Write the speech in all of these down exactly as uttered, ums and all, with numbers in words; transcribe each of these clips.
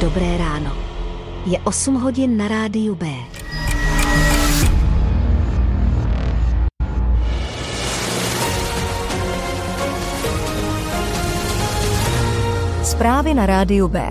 Dobré ráno. Je osm hodin na rádiu B. Zprávy na rádiu B.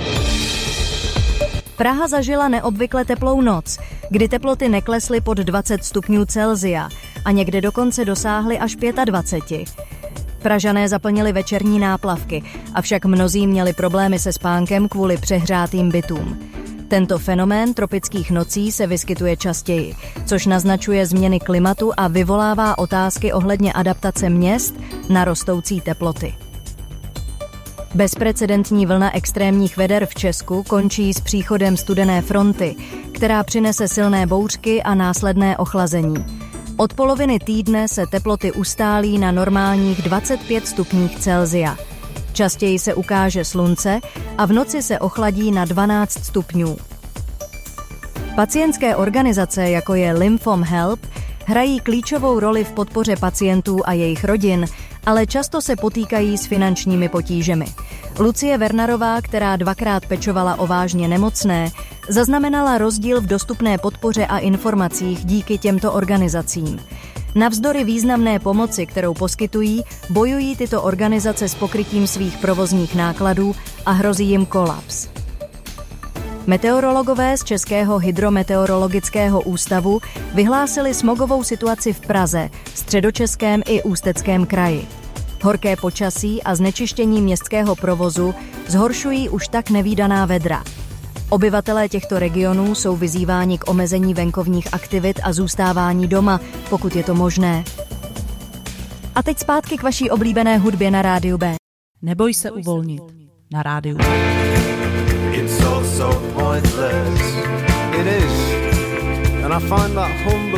Praha zažila neobvykle teplou noc, kdy teploty neklesly pod dvacet stupňů Celsia a někde dokonce dosáhly až dvacet pět. Pražané zaplnili večerní náplavky, avšak mnozí měli problémy se spánkem kvůli přehřátým bytům. Tento fenomén tropických nocí se vyskytuje častěji, což naznačuje změny klimatu a vyvolává otázky ohledně adaptace měst na rostoucí teploty. Bezprecedentní vlna extrémních veder v Česku končí s příchodem studené fronty, která přinese silné bouřky a následné ochlazení. Od poloviny týdne se teploty ustálí na normálních dvacet pět stupních Celsia. Častěji se ukáže slunce a v noci se ochladí na dvanáct stupňů. Pacientské organizace, jako je Lymphom Help, hrají klíčovou roli v podpoře pacientů a jejich rodin, ale často se potýkají s finančními potížemi. Lucie Wernerová, která dvakrát pečovala o vážně nemocné, zaznamenala rozdíl v dostupné podpoře a informacích díky těmto organizacím. Navzdory významné pomoci, kterou poskytují, bojují tyto organizace s pokrytím svých provozních nákladů a hrozí jim kolaps. Meteorologové z Českého hydrometeorologického ústavu vyhlásili smogovou situaci v Praze, Středočeském i Ústeckém kraji. Horké počasí a znečištění městského provozu zhoršují už tak nevídaná vedra. Obyvatelé těchto regionů jsou vyzýváni k omezení venkovních aktivit a zůstávání doma, pokud je to možné. A teď zpátky k vaší oblíbené hudbě na rádiu B. Neboj se uvolnit na rádiu. It's all so pointless. It is. And I find that humble